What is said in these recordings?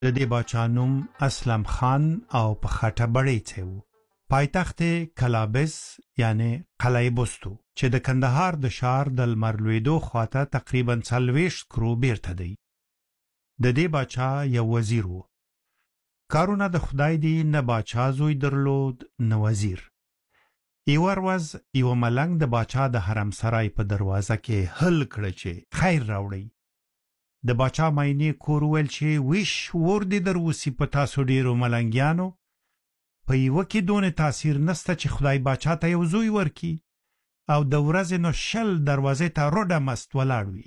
د دې باچا نوم اسلم خان او په خټه بړیڅی و. پایتخت کلابس یعنی قلعه بستو چې د کندهار د ښار د لمر لوېدو خواته تقریبا 40 کرو بیرته دی. د دې باچا یو وزیر و. کارونه د خدای دی، نه باچا زوی درلود نه وزیر. یو ورځ یو ملنګ د باچا د حرم سرای په دروازه کې هل کړه چې خیر راوړی. د باچا ماینې کور ویل چې ویش ور دې دروسی په تاسو ډیرو ملنګیانو، په یوه کې دونه تاثیر نسته چې خدای باچا ته یو زوی ورکی او د ورځې نو 60 دروازې ته روډه مست ولاړ وي.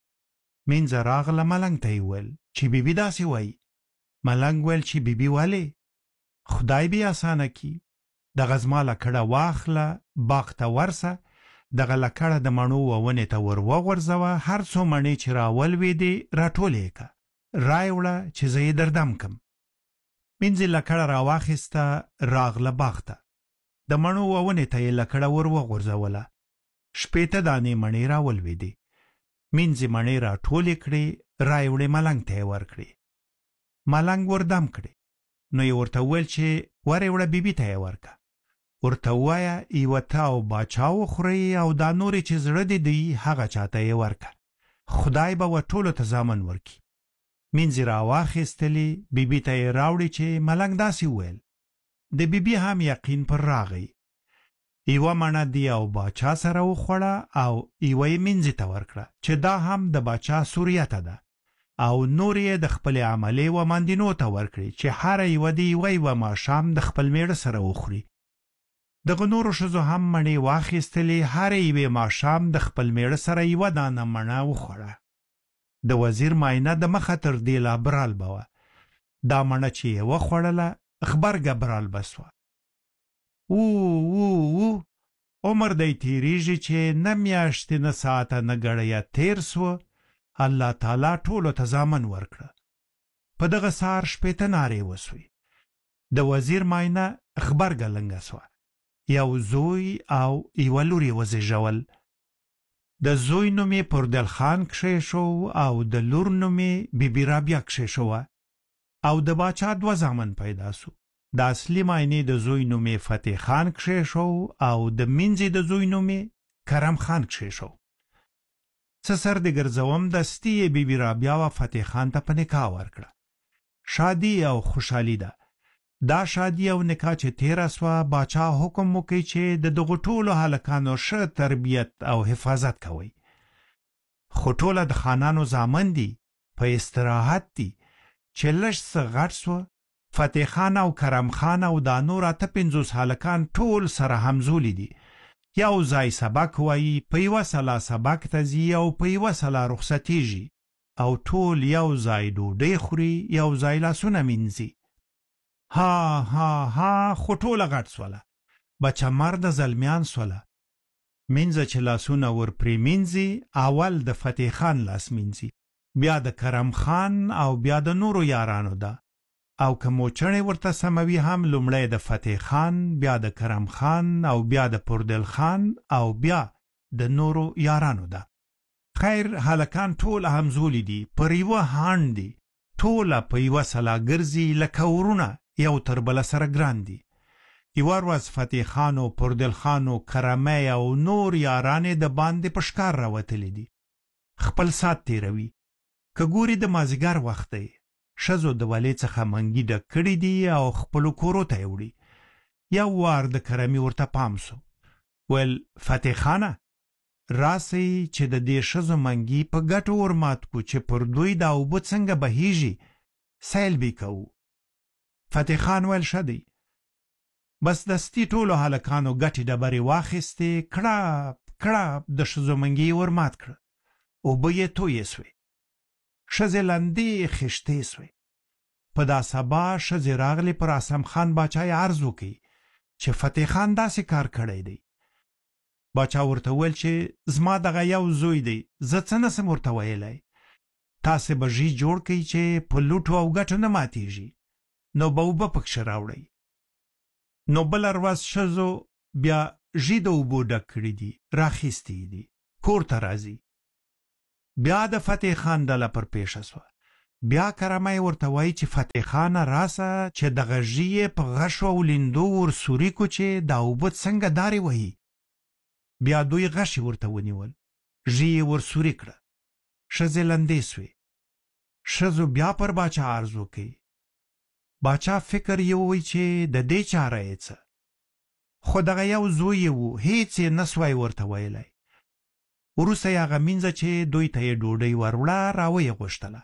منځه راغله ملنګ ته یې ویل چې بیبي داسې وایي. ملنګ ویل چې بیبي ولې؟ خدای بیا اسانه کی. دغه زما لکړه واخله، باغ ته ورسه، دغه لکړه د مڼو ونې ته ور وغورځوه، هر څو مڼې چې راولوېدې راټولې که، رای وړه چې زه یې دردم کم. منځې لکړه راواخیسته، راغله باغ ته. د مڼو ونې ته یې لکړه ور وغورځوله. 15 دانې مڼې راولوېدې. منځې مڼې راټولې کړې، رای وړې ملنګ ته یې ورکړې. ملنګ وردم کړې، نو یې ورته وویل چې ورې وړه بیبي ته یې ورکه. ورته ووایه یوه ته او باچا وخورئ او دا نورې چې زړه دې دی هغه چاته یې ورکه. خدای به و ټولو ته زامن ورکي. منځې راواخیستلې، بیبي ته یې راوړې چې ملنګ داسې وویل. د بیبي هم یقین پر راغی. یوه مڼه دی او باچا سره وخوړه او یوه یې منځې ته ورکړه چې دا هم د باچا سوریته ده، او نور یې د خپلې عملې و ماندینو ته ورکړي چې هره یوه دی یوه ماښام د خپل میړه سره وخوري. دغه نورو ښځو هم مڼې واخیستلې، هره یوې ماښام د خپل میړه سره یوه دانه مڼه وخوړه. د وزیر ماینه د مخه تر دې لا برال به وه. دا مڼه چې یې وخوړله غبرګه برال به سوه. او عمر دی تیریږي چې نه میاشتې نه ساعته نه ګړیه تیر سوه، الله تعالی ټولو ته زامن ورکړه. په دغه سهار 15 نارې وسوې. د وزیر ماینه غبرګه لنګه سوه. یو زوی او یوه لور یې وزېږول. د زوی نوم یې پردل خان کښېښو او د لور نوم یې بیبي رابعه کښېښوه. او د باچا 2 زامن پیدا سو. د اصلي ماینې د زوی نوم یې فتح خان کښېښو او د منځې د زوی نوم یې کرم خان کښېښو. څه سر د ګرځوم دستي یې بیبي رابعه و فتح خان ته په نکاح ورکړه. شادي او خوشحالي ده. دا شادي او نکاح چې تیره سوه، باچا حکم وکړي چې د دغو ټولو هلکانو ښه تربیت او حفاظت کوئ. خو ټوله د خانانو زامن دي، په استراحت دي. چې لږ څه غټ سوه، فتح خان او کرم خان او دا نور 58 هلکان ټول سره همزولي دي. یو ځای سبق وایي، په یوه سلا سبق ته ځي او په یوه سلا رخصتیږي، او ټول یو ځای ډوډۍ خوري، یو ځای لاسونه مینځي. ها خو ټوله غټ سوله. بچه مرده زلمیان سوله. منځه چې لاسونه ور پرې مینځي، اول د فتح خان لاس مینځي، بیا د کرم خان او بیا د نورو یارانو ده. او که موچڼې ورته سموي هم لومړی د فتح خان، بیا د کرم خان او بیا د پردل خان او بیا د نورو یارانو ده. خیر هلکان ټول همزولی دي، پر یوه هاند دي. ټوله په یوه سلا ګرځي لکه ورونه، یو تر بله سره ګران دي. یوه ورځ فتح خان او پردل خان او کرمی او نور یارانې د باندې په ښکار راوتلي دي. خپل سات تیروي. که ګوري د مازدیګر وخت دی، ښځو د ولې څخه منګي ډک کړي دي او خپلو کورو ته یې وړي. یو وار د کرمي ورته پام سو. ویل فتح خانه، راسئ چې د دې ښځو منګي په ګټو ورمات کو چې پر دوی دا اوبه څنګه بهیږي، سیل بې کوو. فتح خان ویل ښه دی. بس دستي ټولو هلکانو ګټې ډبرې واخیستې، کړاپ کړاپ د ښځو منګي یې ورمات کړه. اوبه یې تویې سوې. ښځې لندې خیشتې سوې. په دا سبا ښځې راغلې، پر اسم خان باچا یې عرض وکړي چې فتح خان داسې کار کړی دی. باچا ورته ویل چې زما دغه یو زوی دی، زه څه نسم ورته ویلی. تاسې به ژی جوړ کړئ چې په لوټو او ګټو نه ماتېږي، نو به اوبه پکښې راوړئ. نو بله ورځ ښځو بیا ژی د اوبو ډک کړي دي، راخیستي دي، کور ته راځي. بیا د فتح خان ډله پر پیښه سوه. بیا کرمه ورته وایي چې فتح خانه راسه چې د غږی په غشو او لیندو ورسوري کو چې دا اوبه څنګه دارې وهي. بیا دوی غشي ورته ونیول، ژی یې ورسوري کړه، ښځې لندې سوې. ښځو بیا پر باچا عرض وکړي. باچا فکر یې ووی چې د دې چاره یې څه، خو دغه یو زوی یې و، هیڅ یې نسوای ورته ویلی. وروسته یې هغه مینځه چې دوی ته یې ډوډۍ وروړه راویې غوښتله.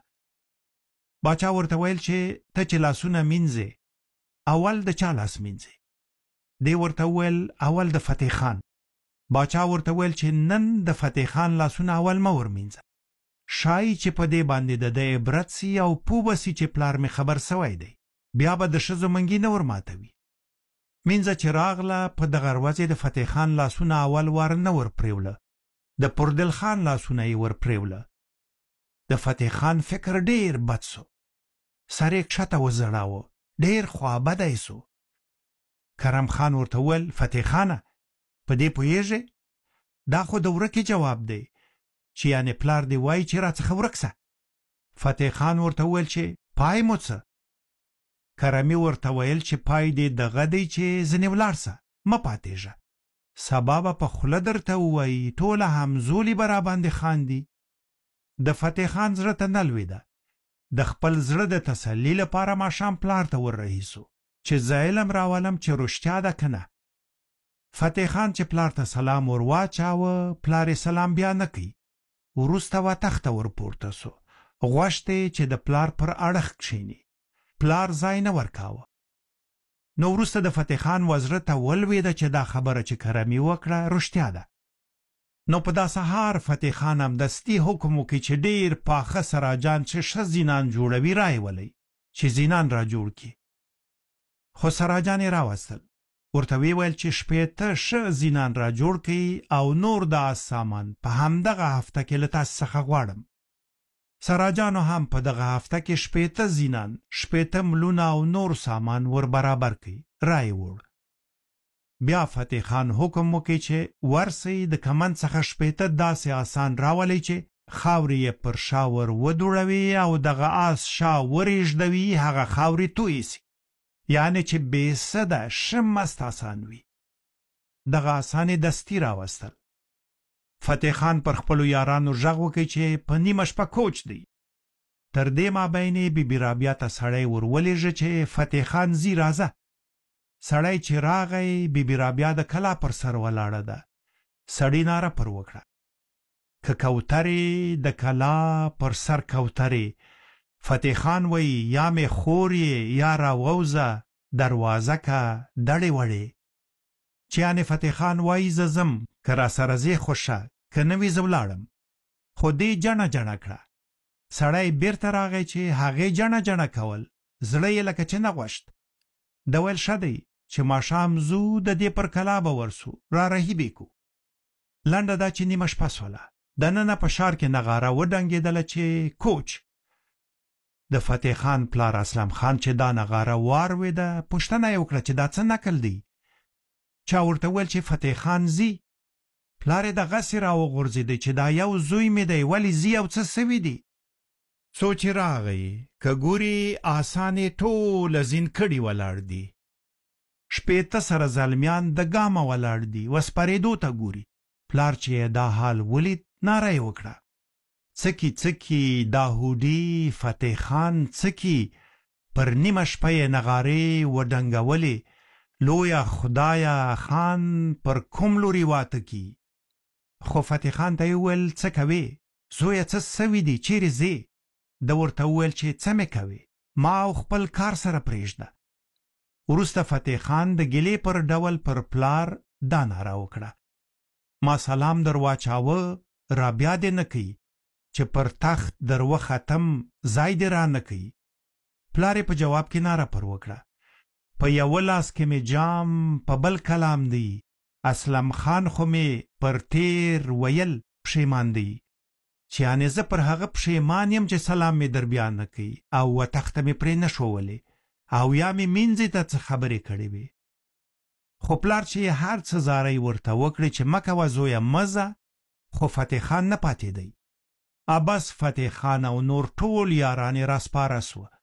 باچا ورته ویل چې ته چې لاسونه مینځې اول د چا لاس مینځې؟ دی ورته وویل اول د فتح خان. باچا ورته ویل چې نن د فتح خان لاسونه اول مه ورمینځه، ښایي چې په دې باندې د ده عبرت سي او پوه به سي چې پلار مې خبر سوی دی، بیا به د ښځو منګي نه ورماتوي. مینځه چې راغله په دغه ورځې د فتح خان لاسونه اول وار نه ورپرېوله، د پردل خان لاسونه یې ورپرېوله. د فتح خان فکر ډیر بد سو، سر یې کښته وځړاوه، ډیر خوابدی سو. کرم خان ورته وویل فتح خانه په دې پوهېږې؟ دا خو د ورکې جواب دی چې یعنې پلار دې وایي چې راڅخه ورک سه. فتح خان ورته وویل چې پای مو څه؟ کرمي ورته ویل چې پای دې دغه دی چې ځنې ولاړ سه، مه پاتېږه، سبا به په خوله درته ووایي، ټوله همزولي به راباندې خاندي. د فتح خان زړه ته نه لوېده. د خپل زړه د تسلي لپاره ماښام پلار ته وررهیسو چې زه علم راولم چې رښتیا ده که نه. فتح خان چې پلار ته سلام ور واچاوه، پلار یې سلام بیا نه کوي. وروسته وتخته ورپورته سو، غوښتې چې د پلار پر اړخ کښېني. پلار ځای نه ورکاوه. نو وروسته د فتح خان وزړه ته ولوېده چې دا خبره چې کرمي وکړه رښتیا ده. نو په دا سهار فتح خان همدستي حکم وکړي چې ډېر پاخه سراجان چې ښه زینان جوړوي رایولئ چې زینان را جوړ کړي. خو سراجان یې راوستل، ورته ویې ویل چې 15 ښه زینان را جوړ کړي او نور د آس سامان په همدغه هفته کې له تاسې څخه غواړم. سراجانو هم په دغه هفته کې 15 زینان، 15 ملونه او نور سامان ور برابر کړي، رای وړ. بیا فتح خان حکم وکړي چې ورسئ د کمن څخه 15 داسې آسان راولئ چې خاورې یې پر شا ور ودوړوي او دغه آس شا ورېږدوي، هغه خاورې تویې سي، یعنې چې بې سده ښه مست آسان وي. دغه آسان یې دستي راوستل. فتح خان پر خپلو یارانو غږ وکړي چې په نیمه شپه کوچ دی. تر دې مابین یې بي بي رابعه ته سړی ور ولېږه چې فتح خان ځي راځه. سړی چې راغی، بي بي رابعه د کلا پر سر ولاړه ده. سړي ناره پر وکړه که کوترې د کلا پر سر کوترې. فتح خان وایي یا مې خور یې یا راووځه دروازه که دړې وړې. چې یعنې فتح خان وایي زه ځم، که را سره ځې خو ښه، که نه وي زه ولاړم. خو دې جڼه جڼه کړه. سړی بیرته راغی چې هغې جڼه جڼه کول، زړه یې لکه چې نه غوښت. د ویل ښه دی چې ماښام ځو د دې پر کلا به ورسو، را رهیبې کو. لنډه دا چې نیمه شپه سوله، دننه په ښار کې نغاره وډنګېدله چې کوچ. د فتح خان پلار اسلم خان چې دا نغاره واورېده، پوښتنه یې وکړه چې دا څه نکل دی. چا ورته ویل چې فتح خان ځي. پلار یې دغسې راوغورځېدی چې دا یو زوی مې دی، ولې ځي او څه سوي دي؟ څو چې راغی که ګوري آسان یې ټوله زین کړي ولاړ دي. 15 سره زلمیان د ګامه ولاړ دي، وسپرېدو ته ګوري. پلار چې دا حال ولید، ناره یې وکړه څکی څکی دا هوډي فتح خان څکی. پر نیمه شپه یې نغارې وډنګولې، لویه خدایه خان پر کوم لوري واته کی. خو فتح خان ته یې وویل څه کوې زویه، څه سوي دي، چیرې ځې؟ ده ورته وویل چې څه مې کوې، ما او خپل کار سره پرېږده. وروسته فتح خان د ګیلې پر ډول پر پلار دا ناره وکړه ما سلام در واچاوه، را بیا دې نه کوي چې پر تخت در وختم، ځای دې را نه کوي. پلار یې په جواب کې ناره پر وکړه په یوه لاس کې مې جام، په بل کلام دی. اسلم خان خو مې پر تیر ویل پښیمان دی، چې یعنې زه پر هغه پښیمان یم چې سلام مې در بیا نه کوي او وتخته مې پرې نه شوولې او یا مې مینځې ته څه خبرې کړې وې. خو پلار چې یې هر څه زارۍ ورته وکړې چې مه کوه زویه مه ځه، خو فتح خان نه پاتېدی عباس فتح خان او نور ټول یاران راسپاره سو